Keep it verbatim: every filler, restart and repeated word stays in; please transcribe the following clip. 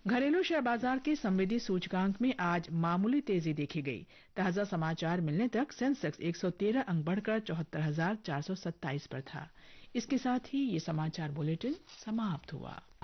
घरेलू शेयर बाजार के संवेदी सूचकांक में आज मामूली तेजी देखी गई। ताजा समाचार मिलने तक सेंसेक्स एक सौ तेरह अंक बढ़कर चौहत्तर हजार चार सौ सत्ताईस पर था। इसके साथ ही ये समाचार बुलेटिन समाप्त हुआ।